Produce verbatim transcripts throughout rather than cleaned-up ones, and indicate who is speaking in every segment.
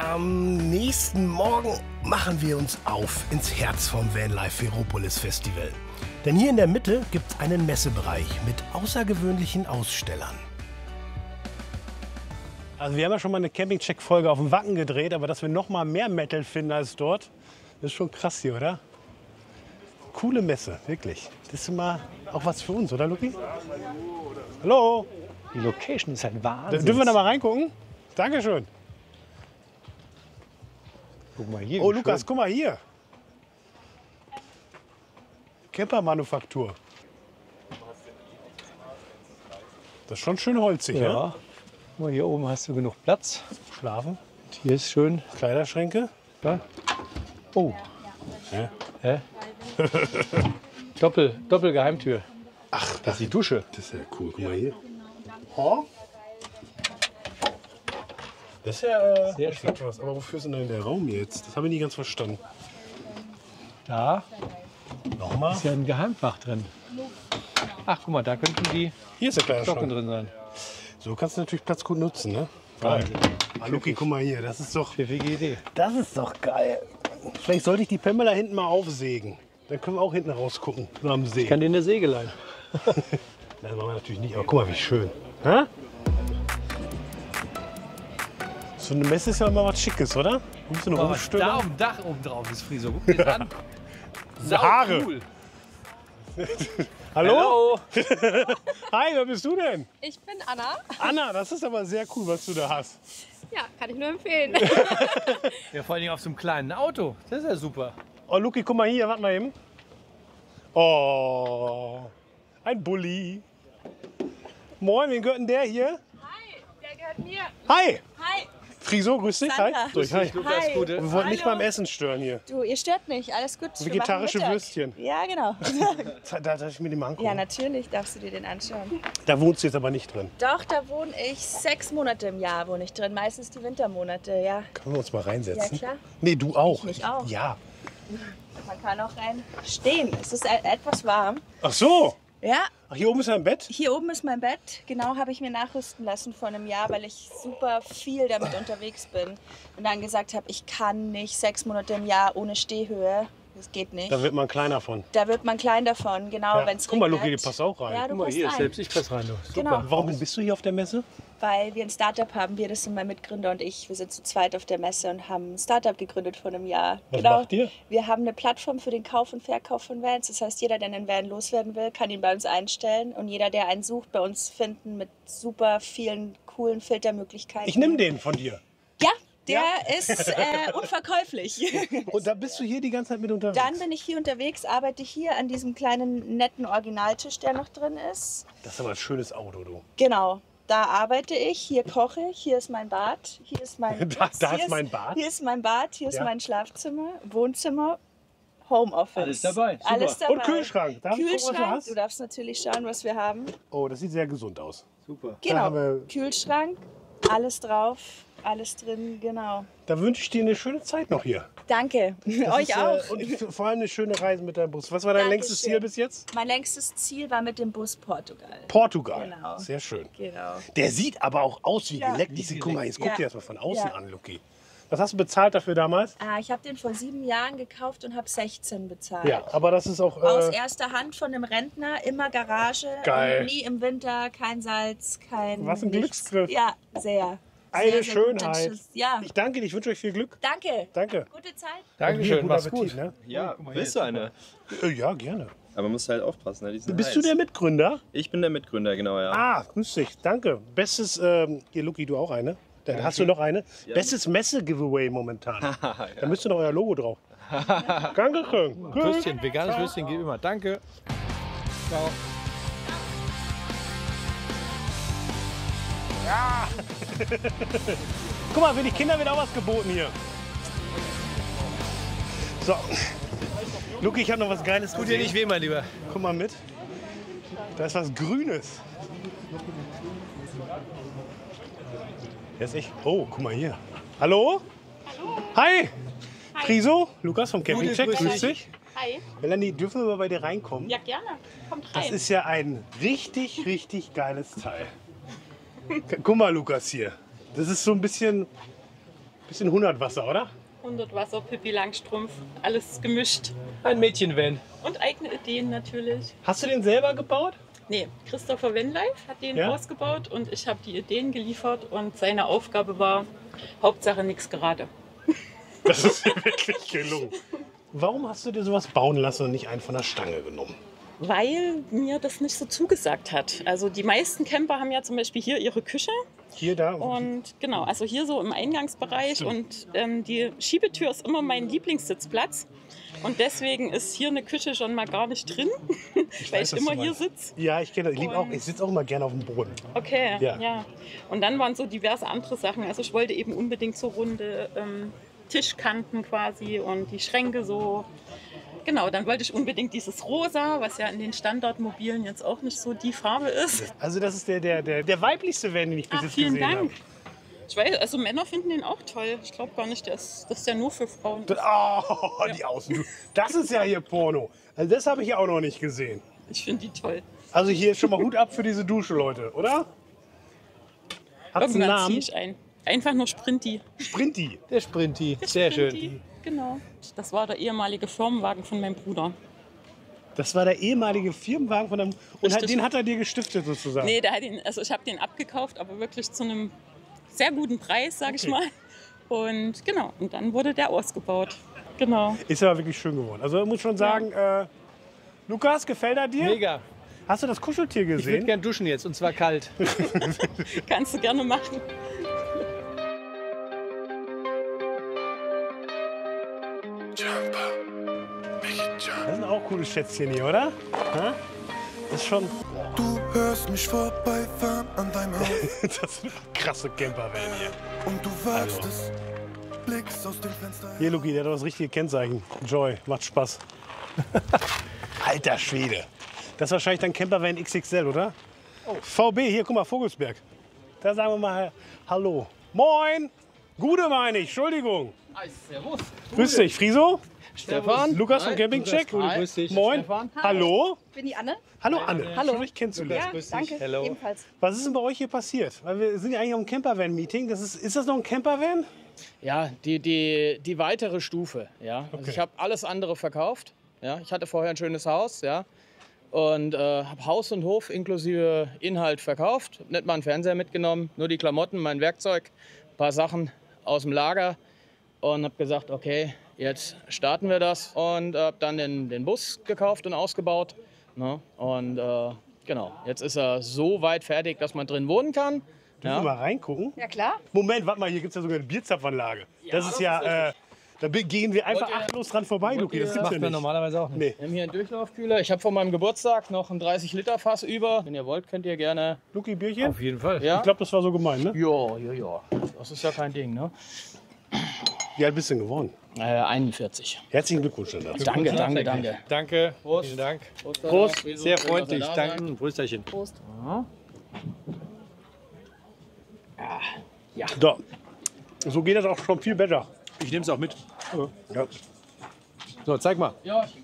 Speaker 1: Am nächsten Morgen machen wir uns auf ins Herz vom Vanlife Veropolis Festival. Denn hier in der Mitte gibt es einen Messebereich mit außergewöhnlichen Ausstellern. Also wir haben ja schon mal eine Campingcheck-Folge auf dem Wacken gedreht, aber dass wir noch mal mehr Metal finden als dort, das ist schon krass hier, oder? Coole Messe, wirklich. Das ist mal auch was für uns, oder Luki? Hallo!
Speaker 2: Die Location ist halt Wahnsinn.
Speaker 1: Dürfen wir da mal reingucken? Dankeschön.
Speaker 2: Guck mal hier.
Speaker 1: Oh, Lukas, guck mal hier. Campermanufaktur. Das ist schon schön holzig, ja?
Speaker 2: Ja. Guck mal, hier oben hast du genug Platz.
Speaker 1: Schlafen,
Speaker 2: Und hier ist schön.
Speaker 1: Kleiderschränke.
Speaker 2: Ja. Oh.
Speaker 1: Ja.
Speaker 2: Hä? Doppel, Doppelgeheimtür.
Speaker 1: Ach,
Speaker 2: Das ist die Dusche.
Speaker 1: das ist ja cool. Guck mal hier. Oh. Das ist ja äh,
Speaker 2: Sehr
Speaker 1: ich sag was. Aber wofür ist denn der Raum jetzt? Das habe ich nie ganz verstanden.
Speaker 2: Da
Speaker 1: Nochmal.
Speaker 2: ist ja ein Geheimfach drin. Ach, guck mal, da könnten die
Speaker 1: Hier ist der kleine
Speaker 2: Socken
Speaker 1: Schrank.
Speaker 2: drin sein.
Speaker 1: So kannst du natürlich Platz gut nutzen, ne? Geil. Ah, Luki, guck mal hier. Das ist doch,
Speaker 2: Pfiffige Idee.
Speaker 1: das ist doch geil. Vielleicht sollte ich die Pamela hinten mal aufsägen. Dann können wir auch hinten rausgucken, so am See.
Speaker 2: Ich kann dir eine Säge leihen.
Speaker 1: Das machen wir natürlich nicht, aber guck mal, wie schön. Hä? So eine Messe ist ja immer was Schickes, oder? Wo bist du noch rumstöbern?
Speaker 2: da auf dem Dach oben drauf ist, Friso. Guck dir das an. Sau
Speaker 1: Haare.
Speaker 2: cool.
Speaker 1: Hallo? Hi, wer bist du denn?
Speaker 3: Ich bin Anna.
Speaker 1: Anna, das ist aber sehr cool, was du da hast.
Speaker 3: Ja, kann ich nur empfehlen.
Speaker 2: Ja, vor allem auf so einem kleinen Auto. Das ist ja super.
Speaker 1: Oh, Luki, guck mal hier, warte mal eben. Oh, ein Bulli. Moin, wen gehört denn der hier?
Speaker 3: Hi, der gehört mir.
Speaker 1: Hi,
Speaker 3: Hi.
Speaker 1: Friso, grüß dich. Hi.
Speaker 3: Sandra.
Speaker 1: So, ich, hi.
Speaker 2: Lukas,
Speaker 3: Hi.
Speaker 2: Gute.
Speaker 1: Wir wollten nicht
Speaker 3: Hallo.
Speaker 1: beim Essen stören hier.
Speaker 3: Du, ihr stört nicht. Alles gut. Wir
Speaker 1: Vegetarische
Speaker 3: machen Mittag.
Speaker 1: Würstchen.
Speaker 3: Ja, genau.
Speaker 1: Da darf ich mir den mal angucken.
Speaker 3: Ja, natürlich darfst du dir den anschauen.
Speaker 1: Da wohnst du jetzt aber nicht drin.
Speaker 3: Doch, da wohne ich sechs Monate im Jahr wohne ich drin. Meistens die Wintermonate, ja.
Speaker 1: Können wir uns mal reinsetzen?
Speaker 3: Ja, klar.
Speaker 1: Nee, du auch.
Speaker 3: Ich auch.
Speaker 1: Ja.
Speaker 3: Man kann auch rein stehen. Es ist e- etwas warm.
Speaker 1: Ach so.
Speaker 3: Ja,
Speaker 1: Ach, hier oben ist ein Bett?
Speaker 3: hier oben ist mein Bett. Genau, habe ich mir nachrüsten lassen vor einem Jahr, weil ich super viel damit unterwegs bin. Und dann gesagt habe, ich kann nicht sechs Monate im Jahr ohne Stehhöhe. Das geht nicht.
Speaker 1: Da wird man kleiner von.
Speaker 3: Da wird man klein davon, genau,
Speaker 1: Ja.
Speaker 3: wenn es
Speaker 1: Guck mal,
Speaker 3: regnet.
Speaker 1: Luki, die passt auch rein.
Speaker 3: Ja, du
Speaker 2: Guck mal,
Speaker 3: passt
Speaker 2: hier ist
Speaker 3: rein.
Speaker 2: selbst ich pass rein. Du. Super.
Speaker 3: Genau,
Speaker 1: Warum bist du hier auf der Messe?
Speaker 3: weil wir ein Startup haben. Wir, das sind mein Mitgründer und ich. Wir sind zu zweit auf der Messe und haben ein Startup gegründet vor einem Jahr.
Speaker 1: Was macht ihr?
Speaker 3: Wir haben eine Plattform für den Kauf und Verkauf von Vans. Das heißt, jeder, der einen Van loswerden will, kann ihn bei uns einstellen. Und jeder, der einen sucht, bei uns finden mit super vielen coolen Filtermöglichkeiten.
Speaker 1: Ich nehme den von dir.
Speaker 3: Ja, der ist äh, unverkäuflich.
Speaker 1: Und da bist du hier die ganze Zeit mit unterwegs?
Speaker 3: Dann bin ich hier unterwegs, arbeite hier an diesem kleinen, netten Originaltisch, der noch drin ist.
Speaker 1: Das ist aber ein schönes Auto, du.
Speaker 3: Genau, da arbeite ich, hier koche ich, hier ist mein Bad, hier ist mein
Speaker 1: Da- da
Speaker 3: hier
Speaker 1: ist mein Bad?
Speaker 3: Hier ist mein Bad, hier ist
Speaker 1: Ja.
Speaker 3: mein Schlafzimmer, Wohnzimmer, Homeoffice.
Speaker 2: Alles dabei, super.
Speaker 3: Alles dabei.
Speaker 1: Und Kühlschrank. Darf ich gucken, was du
Speaker 3: Kühlschrank,
Speaker 1: hast?
Speaker 3: du darfst natürlich schauen, was wir haben.
Speaker 1: Oh, das sieht sehr gesund aus.
Speaker 2: Super.
Speaker 3: Genau,
Speaker 1: haben wir-
Speaker 3: Kühlschrank, alles drauf, alles drin, genau.
Speaker 1: Da wünsche ich dir eine schöne Zeit noch hier.
Speaker 3: Danke,
Speaker 1: Das
Speaker 3: euch
Speaker 1: ist, äh,
Speaker 3: auch.
Speaker 1: Und f- vor allem eine schöne Reise mit deinem Bus. Was war dein
Speaker 3: Dankeschön.
Speaker 1: längstes Ziel bis jetzt?
Speaker 3: Mein längstes Ziel war mit dem Bus Portugal.
Speaker 1: Portugal.
Speaker 3: Genau.
Speaker 1: Sehr schön.
Speaker 3: Genau.
Speaker 1: Der sieht aber auch aus wie
Speaker 3: Ja.
Speaker 1: geleckt. Ich seh- Guck mal, jetzt guck
Speaker 3: Ja.
Speaker 1: dir das mal von außen
Speaker 3: Ja.
Speaker 1: an, Luki. Was hast du bezahlt dafür damals?
Speaker 3: Ah, ich habe den vor sieben Jahren gekauft und habe sechzehn bezahlt.
Speaker 1: Ja, aber das ist auch...
Speaker 3: Aus
Speaker 1: Äh,
Speaker 3: erster Hand von einem Rentner, immer Garage.
Speaker 1: Geil.
Speaker 3: Und nie im Winter, kein Salz, kein.
Speaker 1: Was ein
Speaker 3: nichts.
Speaker 1: Glücksgriff.
Speaker 3: Ja, sehr.
Speaker 1: eine
Speaker 3: sehr, sehr gut
Speaker 1: Schönheit.
Speaker 3: entschlüsselt. Ja,
Speaker 1: Ich danke dir, ich wünsche euch viel Glück.
Speaker 3: danke.
Speaker 1: Danke.
Speaker 3: Gute Zeit.
Speaker 2: Dankeschön,
Speaker 1: Guten
Speaker 2: mach's
Speaker 1: Appetit,
Speaker 2: gut.
Speaker 1: ne?
Speaker 4: Ja,
Speaker 2: Guck mal,
Speaker 4: willst
Speaker 2: hier
Speaker 4: du eine?
Speaker 1: Äh, ja, gerne.
Speaker 4: Aber musst halt aufpassen, ne? Die sind
Speaker 1: Bist
Speaker 4: heiß.
Speaker 1: du der Mitgründer?
Speaker 4: Ich bin der Mitgründer, genau, ja.
Speaker 1: Ah, grüß dich, danke. Bestes, ähm, hier Luki, du auch eine? Dann hast du noch eine? Bestes Messe-Giveaway momentan. Da müsste noch euer Logo drauf. Dankeschön.
Speaker 2: Würstchen, veganes Würstchen geht immer. Danke. Ciao.
Speaker 1: Guck mal, für die Kinder wird auch was geboten hier. So. Luki, ich habe noch was Geiles
Speaker 2: Tut dir nicht weh, mein Lieber.
Speaker 1: Guck mal mit. Da ist was Grünes. Jetzt ich. Oh, guck mal hier. Hallo? Hallo. Hi. Friso, Lukas vom Campingcheck,
Speaker 2: Gute, grüß
Speaker 1: grüß dich.
Speaker 3: Hi.
Speaker 1: Melanie, dürfen wir mal bei dir reinkommen?
Speaker 3: Ja, gerne. Kommt
Speaker 1: Das ist ja ein richtig, richtig geiles Teil. Guck mal, Lukas hier. Das ist so ein bisschen Bisschen hundert Wasser, oder?
Speaker 5: hundert Wasser, Pippi Langstrumpf, alles gemischt.
Speaker 2: Ein Mädchenvan.
Speaker 5: Und eigene Ideen natürlich.
Speaker 1: Hast du den selber gebaut?
Speaker 5: Nee, Christopher Wenleif hat den
Speaker 1: Ja?
Speaker 5: ausgebaut und ich habe die Ideen geliefert und seine Aufgabe war, Hauptsache nichts gerade.
Speaker 1: Das ist dir wirklich gelungen. Warum hast du dir sowas bauen lassen und nicht einen von der Stange genommen?
Speaker 5: Weil mir das nicht so zugesagt hat. Also die meisten Camper haben ja zum Beispiel hier ihre Küche.
Speaker 1: Hier, da.
Speaker 5: Und genau, also hier so im Eingangsbereich und ähm, die Schiebetür ist immer mein Lieblingssitzplatz. Und deswegen ist hier eine Küche schon mal gar nicht drin,
Speaker 1: Ich
Speaker 5: weil
Speaker 1: weiß,
Speaker 5: ich
Speaker 1: was
Speaker 5: immer
Speaker 1: du
Speaker 5: hier
Speaker 1: meinst.
Speaker 5: sitze.
Speaker 1: Ja, ich kenne das. Ich, lieb auch,
Speaker 5: Und-
Speaker 1: ich sitze auch immer gerne auf dem Boden.
Speaker 5: Okay,
Speaker 1: Ja.
Speaker 5: ja. Und dann waren so diverse andere Sachen. Also ich wollte eben unbedingt so runde ähm, Tischkanten quasi und die Schränke so. Genau, dann wollte ich unbedingt dieses Rosa, was ja in den Standardmobilen jetzt auch nicht so die Farbe ist.
Speaker 1: Also das ist der, der, der, der weiblichste Van, den ich bis
Speaker 5: Ach,
Speaker 1: jetzt
Speaker 5: vielen
Speaker 1: gesehen
Speaker 5: Dank.
Speaker 1: habe.
Speaker 5: Ich weiß, also Männer finden den auch toll. Ich glaube gar nicht, dass das ist ja nur für Frauen.
Speaker 1: Das, oh, die Außen. Das ist ja hier Porno. Also das habe ich ja auch noch nicht gesehen.
Speaker 5: Ich finde die toll.
Speaker 1: Also hier schon mal Hut ab für diese Dusche, Leute, oder? Hat's einen
Speaker 5: Irgendwann
Speaker 1: Namen?
Speaker 5: ziehe ich ein. Einfach nur Sprinti.
Speaker 1: Sprinti.
Speaker 2: Der Sprinti. Sehr schön.
Speaker 5: Sprinti, genau. Das war der ehemalige Firmenwagen von meinem Bruder.
Speaker 1: Das war der ehemalige Firmenwagen von einem. Und hat,
Speaker 5: Richtig.
Speaker 1: den hat er dir gestiftet sozusagen.
Speaker 5: Nee, der hat ihn, also ich habe den abgekauft, aber wirklich zu einem sehr guten Preis, sage ich
Speaker 1: Okay.
Speaker 5: mal. Und genau, und dann wurde der ausgebaut. Genau.
Speaker 1: Ist aber wirklich schön geworden. Also ich muss schon sagen, äh, Lukas, gefällt er dir?
Speaker 2: Mega.
Speaker 1: Hast du das Kuscheltier
Speaker 2: Ich würde
Speaker 1: gesehen?
Speaker 2: gern duschen jetzt und zwar kalt.
Speaker 5: Kannst du gerne machen.
Speaker 1: Das sind auch coole Schätzchen hier, oder? Hä? Das ist schon.
Speaker 6: Du hörst mich vorbeifahren an deinem Haus
Speaker 1: Das ist eine krasse Campervan hier.
Speaker 6: und du wagst es, blickst aus dem Fenster.
Speaker 1: Hier, Luki, der hat doch das richtige Kennzeichen. Joy, macht Spaß. Alter Schwede. Das ist wahrscheinlich dein Campervan X X L, oder? V B, hier, guck mal, Vogelsberg. Da sagen wir mal Hallo. Moin! Gude meine ich, Entschuldigung.
Speaker 2: Servus.
Speaker 1: Grüß dich, Friso.
Speaker 2: Stefan.
Speaker 1: Lukas vom
Speaker 2: Hi.
Speaker 1: Campingcheck.
Speaker 2: Lukas, grüß dich.
Speaker 1: Moin.
Speaker 2: Stefan.
Speaker 1: Hallo.
Speaker 3: Bin die Anne?
Speaker 1: Hallo Anne.
Speaker 3: Hallo.
Speaker 1: Schön, dich kennenzulernen.
Speaker 3: Ja, danke.
Speaker 2: Hello.
Speaker 3: Ebenfalls.
Speaker 1: Was ist denn bei euch hier passiert? Weil wir sind ja eigentlich am Campervan-Meeting. Das ist, ist das noch ein Campervan?
Speaker 7: Ja, die, die, die weitere Stufe. Ja. Also
Speaker 1: Okay.
Speaker 7: ich habe alles andere verkauft. Ja. Ich hatte vorher ein schönes Haus. Ja. Und äh, habe Haus und Hof inklusive Inhalt verkauft. Hab nicht mal einen Fernseher mitgenommen, nur die Klamotten, mein Werkzeug, ein paar Sachen aus dem Lager. Und habe gesagt, okay, jetzt starten wir das. Und habe dann den, den Bus gekauft und ausgebaut. Ne? Und äh, genau, jetzt ist er so weit fertig, dass man drin wohnen kann.
Speaker 1: Dürfen wir mal reingucken?
Speaker 3: Ja, klar.
Speaker 1: Moment, warte mal, hier gibt es ja sogar eine Bierzapfanlage. das ist
Speaker 7: das
Speaker 1: ja,
Speaker 7: ist
Speaker 1: äh, da be- gehen wir einfach
Speaker 7: Wollt ihr-
Speaker 1: achtlos dran vorbei, Luki. Das
Speaker 7: ihr-
Speaker 1: gibt's
Speaker 2: Macht
Speaker 1: ja
Speaker 2: man
Speaker 1: nicht.
Speaker 2: normalerweise auch nicht.
Speaker 1: Nee.
Speaker 7: Wir haben hier einen Durchlaufkühler. Ich habe von meinem Geburtstag noch ein dreißig Liter Fass über. Wenn ihr wollt, könnt ihr gerne.
Speaker 1: Luki, Bierchen?
Speaker 2: Auf jeden Fall.
Speaker 7: Ja,
Speaker 1: Ich glaube, das war so gemein, ne?
Speaker 7: ja, ja, ja. Das ist ja kein Ding, ne?
Speaker 1: Wie alt bist du denn geworden?
Speaker 7: Äh, einundvierzig.
Speaker 1: Herzlichen Glückwunsch dann dazu.
Speaker 7: Danke, danke, danke.
Speaker 2: Danke.
Speaker 7: Prost.
Speaker 2: Vielen Dank.
Speaker 7: Prost.
Speaker 2: Sehr freundlich. Danke. Prösterchen.
Speaker 1: Da. So geht das auch schon viel besser.
Speaker 2: Ich nehme es auch mit.
Speaker 1: Ja.
Speaker 2: So, zeig mal.
Speaker 7: Ja, ich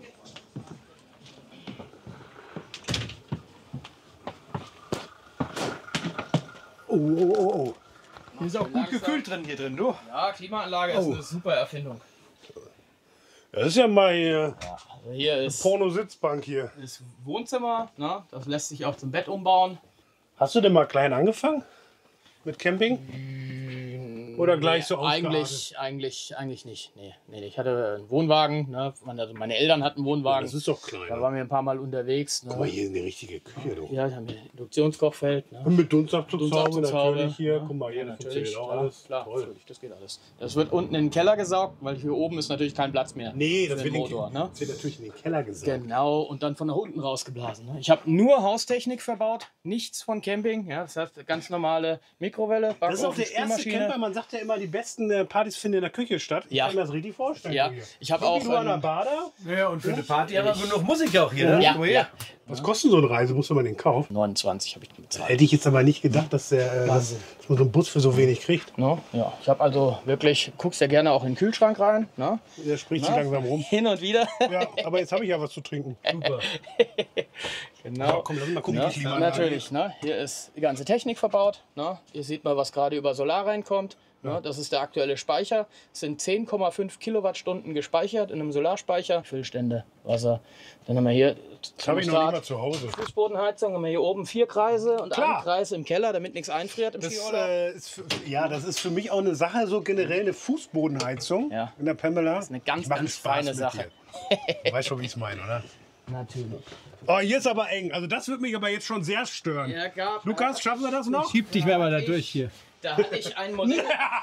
Speaker 1: Oh, oh, oh, oh.
Speaker 2: Hier ist auch gut gekühlt drin, hier drin, du.
Speaker 7: ja, Klimaanlage ist eine super Erfindung.
Speaker 1: Das ist ja mal hier
Speaker 7: Also hier ist
Speaker 1: Porno-Sitzbank hier.
Speaker 7: das Wohnzimmer. Ne? Das lässt sich auch zum Bett umbauen.
Speaker 1: Hast du denn mal klein angefangen mit Camping? Oder gleich so ausgeartet?
Speaker 7: Eigentlich, eigentlich, eigentlich nicht. Nee, nee, nee. Ich hatte einen Wohnwagen. Ne? Meine, also meine Eltern hatten einen Wohnwagen.
Speaker 1: Das ist doch klein.
Speaker 7: Da
Speaker 1: Ne?
Speaker 7: waren wir ein paar Mal unterwegs. Ne?
Speaker 1: Guck mal, hier ist eine richtige Küche. Du.
Speaker 7: Ja, wir haben hier ein Induktionskochfeld. Ne?
Speaker 1: Und mit Dunstabzugshaube
Speaker 7: Dunstabzugshaube,
Speaker 1: natürlich hier.
Speaker 7: ja.
Speaker 1: Guck mal, hier,
Speaker 7: Ja,
Speaker 1: das funktioniert auch
Speaker 7: klar,
Speaker 1: alles.
Speaker 7: Klar,
Speaker 1: Toll.
Speaker 7: natürlich, das geht alles. Das wird unten in den Keller gesaugt, weil hier oben ist natürlich kein Platz mehr.
Speaker 1: Nee,
Speaker 7: für
Speaker 1: das
Speaker 7: den
Speaker 1: wird, in
Speaker 7: Motor.
Speaker 1: den,
Speaker 7: Ne?
Speaker 1: das wird natürlich in den Keller gesagt.
Speaker 7: Genau, und dann von da unten rausgeblasen. Ne? Ich habe nur Haustechnik verbaut, nichts von Camping. Ja? Das heißt, ganz normale Mikrowelle, Backofen,
Speaker 1: Das ist auch der erste
Speaker 7: Spülmaschine.
Speaker 1: Camper. Man sagt ja immer, die besten äh, Partys finden in der Küche statt. Ich
Speaker 7: Ja.
Speaker 1: kann mir das richtig vorstellen.
Speaker 7: Ja,
Speaker 1: hier.
Speaker 7: ich habe
Speaker 1: Luki,
Speaker 7: auch,
Speaker 1: du an der
Speaker 7: ähm,
Speaker 1: Bader.
Speaker 2: Ja, und für eine Party haben wir genug Musik auch hier. Ne?
Speaker 7: Ja,
Speaker 2: Guck mal
Speaker 7: ja.
Speaker 2: her.
Speaker 1: Was kostet so eine Reise? Muss man den kaufen?
Speaker 7: neunundzwanzig habe ich bezahlt.
Speaker 1: Hätte ich jetzt aber nicht gedacht, dass, der, äh, dass, dass man so einen Bus für so wenig kriegt.
Speaker 7: Ne? Ja, ich habe also wirklich, guckst ja gerne auch in den Kühlschrank rein. Ne?
Speaker 1: Der spricht sich langsam rum.
Speaker 7: Hin und wieder.
Speaker 1: Ja, aber jetzt habe ich ja was zu trinken.
Speaker 2: Super.
Speaker 7: Genau.
Speaker 1: Komm, lass uns mal gucken,
Speaker 7: Ja, natürlich, ne? Hier ist die ganze Technik verbaut. Ne? Ihr seht mal, was gerade über Solar reinkommt. Ja, das ist der aktuelle Speicher. Es sind zehn Komma fünf Kilowattstunden gespeichert in einem Solarspeicher. Füllstände, Wasser. Dann haben wir hier
Speaker 1: Das habe ich noch nicht mal zu Hause.
Speaker 7: Fußbodenheizung. Haben wir hier oben vier Kreise und
Speaker 1: Klar.
Speaker 7: einen Kreis im Keller, damit nichts einfriert im
Speaker 1: Das,
Speaker 7: Skiurlaub.
Speaker 1: äh, ist für, ja, das ist für mich auch eine Sache, so generell eine Fußbodenheizung
Speaker 7: Ja.
Speaker 1: in der Pamela. Das
Speaker 7: ist eine ganz,
Speaker 1: ich mach einen
Speaker 7: ganz
Speaker 1: Spaß
Speaker 7: feine
Speaker 1: mit
Speaker 7: Sache.
Speaker 1: dir. Du weißt schon, wie ich es meine, oder?
Speaker 7: Natürlich.
Speaker 1: Oh, hier ist aber eng. Also das wird mich aber jetzt schon sehr stören.
Speaker 7: Ja, gab,
Speaker 1: Lukas, schaffen wir das noch?
Speaker 2: Schieb dich mal mal da durch hier.
Speaker 7: Da hatte ich ein Modell.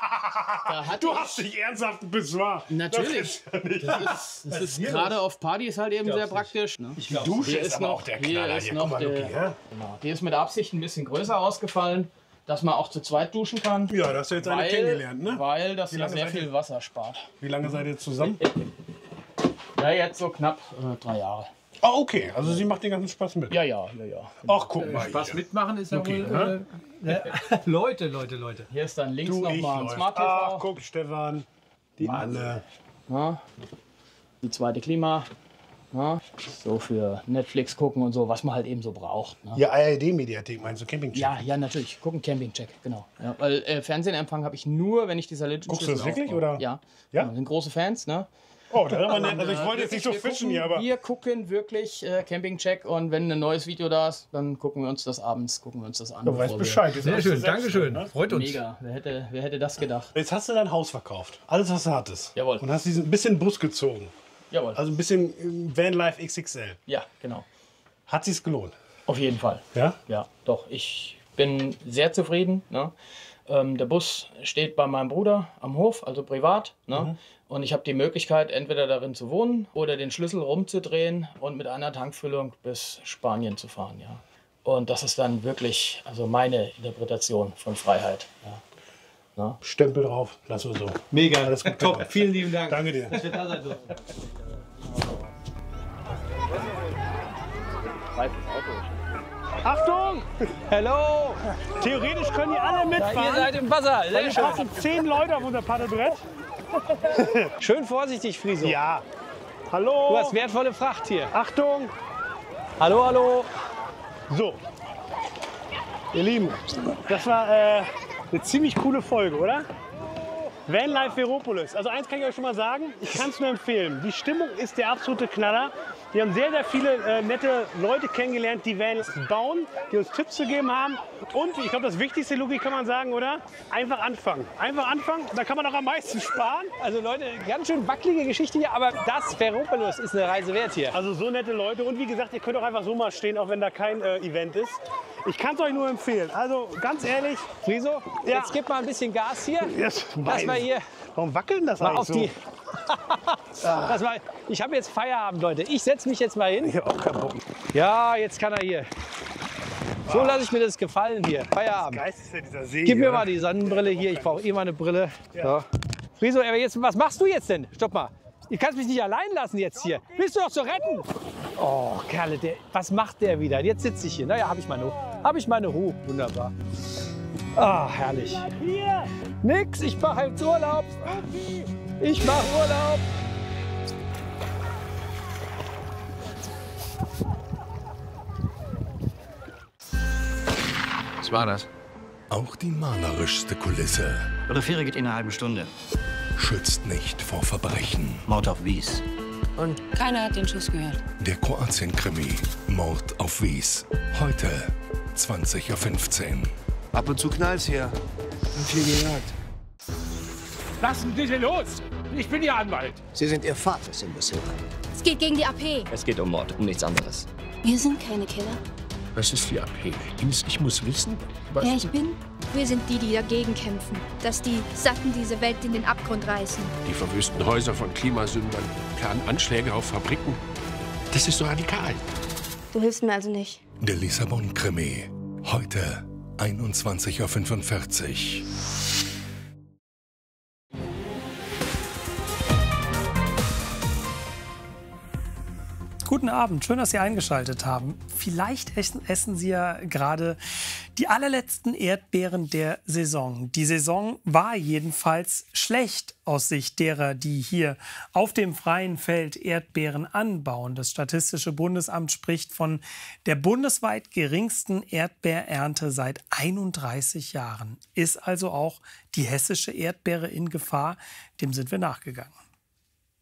Speaker 7: Da hatte
Speaker 1: Du
Speaker 7: ich,
Speaker 1: hast dich ernsthaft ein Pissoir.
Speaker 7: Natürlich.
Speaker 1: Das ist, ja nicht-
Speaker 7: Das ist, das ist gerade auf Partys halt eben sehr praktisch. Ne?
Speaker 1: Die Dusche
Speaker 7: Hier
Speaker 1: ist,
Speaker 7: ist
Speaker 1: aber
Speaker 7: noch-
Speaker 1: auch der
Speaker 7: hier
Speaker 1: Knaller.
Speaker 7: ist
Speaker 1: Hier,
Speaker 7: noch
Speaker 1: guck mal,
Speaker 7: der-
Speaker 1: Luki, ja?
Speaker 7: Genau. Die ist mit Absicht ein bisschen größer ausgefallen, dass man auch zu zweit duschen kann.
Speaker 1: Ja, da hast du jetzt eine
Speaker 7: Weil,
Speaker 1: kennengelernt, ne?
Speaker 7: weil das
Speaker 1: Wie
Speaker 7: ja
Speaker 1: lange
Speaker 7: sehr
Speaker 1: seid ihr-
Speaker 7: viel Wasser spart.
Speaker 1: Wie lange seid ihr zusammen?
Speaker 7: Ja, jetzt so knapp äh, drei Jahre.
Speaker 1: Oh, okay. Also sie macht den ganzen Spaß mit.
Speaker 7: Ja, ja, ja, ja.
Speaker 1: Ach, guck mal
Speaker 2: Spaß
Speaker 1: hier.
Speaker 2: mitmachen ist ja
Speaker 1: Okay,
Speaker 2: wohl. Äh, äh, Leute, Leute, Leute.
Speaker 7: Hier ist dann links
Speaker 1: Du,
Speaker 7: noch
Speaker 1: ich
Speaker 7: mal ein
Speaker 1: läuft.
Speaker 7: Smart
Speaker 1: Ach,
Speaker 7: T V.
Speaker 1: guck, Stefan. Die alle.
Speaker 7: Ja. Die zweite Klima. Ja. So für Netflix gucken und so, was man halt eben so braucht. Ne?
Speaker 1: Ja, A R D-Mediathek meinst du, Campingcheck?
Speaker 7: Ja, ja, natürlich. Gucken Campingcheck, genau. Ja, weil äh, Fernsehempfang habe ich nur, wenn ich die Satelliten
Speaker 1: Guckst du das wirklich, oder?
Speaker 7: Ja.
Speaker 1: Ja?
Speaker 7: Wir sind große Fans, ne?
Speaker 1: Oh, das ist aber nett. Also ich wollte jetzt nicht so
Speaker 7: Wir
Speaker 1: fischen
Speaker 7: gucken,
Speaker 1: hier, aber...
Speaker 7: Wir gucken wirklich äh, Campingcheck und wenn ein neues Video da ist, dann gucken wir uns das abends, gucken wir uns das an.
Speaker 1: Du weißt
Speaker 7: bevor wir-
Speaker 1: Bescheid. Jetzt
Speaker 2: Sehr
Speaker 1: hast du
Speaker 2: schön,
Speaker 1: selbst
Speaker 2: Dankeschön.
Speaker 1: ne?
Speaker 2: Freut uns.
Speaker 7: Mega. Wer hätte, wer hätte das gedacht?
Speaker 1: Jetzt hast du dein Haus verkauft. Alles, was du hattest.
Speaker 7: Jawohl.
Speaker 1: Und hast diesen bisschen Bus gezogen.
Speaker 7: Jawohl.
Speaker 1: Also ein bisschen äh, Vanlife X X L.
Speaker 7: Ja, genau.
Speaker 1: Hat sich's gelohnt?
Speaker 7: Auf jeden Fall.
Speaker 1: Ja?
Speaker 7: Ja, doch. Ich bin sehr zufrieden. Ne? Ähm, der Bus steht bei meinem Bruder am Hof, also privat. Ne?
Speaker 1: Mhm.
Speaker 7: Und ich habe die Möglichkeit, entweder darin zu wohnen oder den Schlüssel rumzudrehen und mit einer Tankfüllung bis Spanien zu fahren. Ja. Und das ist dann wirklich also meine Interpretation von Freiheit. Ja.
Speaker 1: Stempel drauf. Lass uns so.
Speaker 2: Mega,
Speaker 1: Alles gut
Speaker 2: top.
Speaker 1: gemacht.
Speaker 2: Vielen lieben Dank.
Speaker 1: Danke dir.
Speaker 2: Dass wir da sein durften.
Speaker 1: Achtung!
Speaker 2: Hallo!
Speaker 1: Theoretisch können die alle mitfahren.
Speaker 2: Ihr seid im Wasser.
Speaker 1: Weil
Speaker 2: Sehr
Speaker 1: wir
Speaker 2: schön.
Speaker 1: passen zehn Leute auf unser Paddelbrett.
Speaker 2: Schön vorsichtig, Friso.
Speaker 1: Ja. Hallo.
Speaker 2: Du hast wertvolle Fracht hier.
Speaker 1: Achtung.
Speaker 2: Hallo, hallo.
Speaker 1: So. Ihr Lieben, das war äh, eine ziemlich coole Folge, oder? Vanlife Veropolis. Also eins kann ich euch schon mal sagen, ich kann es nur empfehlen. Die Stimmung ist der absolute Knaller. Wir haben sehr, sehr viele äh, nette Leute kennengelernt, die Vans bauen, die uns Tipps gegeben haben. Und ich glaube, das Wichtigste, Luki, kann man sagen, oder? Einfach anfangen. Einfach anfangen, da kann man auch am meisten sparen.
Speaker 2: Also Leute, ganz schön wackelige Geschichte hier, aber das Veropolis ist eine Reise wert hier.
Speaker 1: Also so nette Leute. Und wie gesagt, ihr könnt auch einfach so mal stehen, auch wenn da kein äh, Event ist. Ich kann es euch nur empfehlen. Also ganz ehrlich,
Speaker 2: Friso,
Speaker 1: Ja.
Speaker 2: jetzt gib mal ein bisschen Gas hier.
Speaker 1: yes,
Speaker 2: Lass mal hier
Speaker 1: warum wackelt das
Speaker 2: mal
Speaker 1: eigentlich
Speaker 2: auf
Speaker 1: so?
Speaker 2: die. Lass mal, ich habe jetzt Feierabend, Leute. Ich setze mich jetzt mal hin.
Speaker 1: Ich hab auch keinen Bock.
Speaker 2: Ja, jetzt kann er hier. So lasse ich mir das gefallen hier. Feierabend.
Speaker 1: Geist ist ja dieser See.
Speaker 2: Gib mir
Speaker 1: oder?
Speaker 2: mal die Sonnenbrille hier. Ich brauche eh mal eine Brille. So. Friso, aber jetzt, was machst du jetzt denn? Stopp mal. Du kannst mich nicht allein lassen jetzt hier. Willst du doch zu retten? Oh, Kerle, der, was macht der wieder? Jetzt sitze ich hier. Naja, habe ich meine, hab ich meine Ruhe. Wunderbar. Ah, herrlich.
Speaker 1: Hier.
Speaker 2: Nix, ich mache jetzt Urlaub. Ich mache Urlaub.
Speaker 8: Was war das?
Speaker 6: Auch die malerischste Kulisse
Speaker 9: Eure Fähre geht in einer halben Stunde.
Speaker 6: schützt nicht vor Verbrechen.
Speaker 9: Mord auf Wies.
Speaker 10: Und keiner hat den Schuss gehört.
Speaker 6: Der Kroatien-Krimi Mord auf Wies. Heute zwanzig Uhr fünfzehn.
Speaker 8: Ab und zu knallt's hier. Und viel gejagt.
Speaker 2: Lassen Sie sie los. Ich bin Ihr Anwalt.
Speaker 8: Sie sind Ihr Vater, Imbecille.
Speaker 10: Es geht gegen die A P.
Speaker 4: Es geht um Mord, um nichts anderes.
Speaker 10: Wir sind keine Killer.
Speaker 8: Was ist die A P? Ich muss wissen, was...
Speaker 10: Wer ich bin? Wir sind die, die dagegen kämpfen. Dass die Satten diese Welt in den Abgrund reißen.
Speaker 8: Die verwüsten Häuser von Klimasündern, planen Anschläge auf Fabriken. Das ist so radikal.
Speaker 10: Du hilfst mir also nicht.
Speaker 6: Der Lissabon-Krimi. Heute einundzwanzig Uhr fünfundvierzig.
Speaker 11: Guten Abend, schön, dass Sie eingeschaltet haben. Vielleicht essen, essen Sie ja gerade die allerletzten Erdbeeren der Saison. Die Saison war jedenfalls schlecht aus Sicht derer, die hier auf dem freien Feld Erdbeeren anbauen. Das Statistische Bundesamt spricht von der bundesweit geringsten Erdbeerernte seit einunddreißig Jahren. Ist also auch die hessische Erdbeere in Gefahr? Dem sind wir nachgegangen.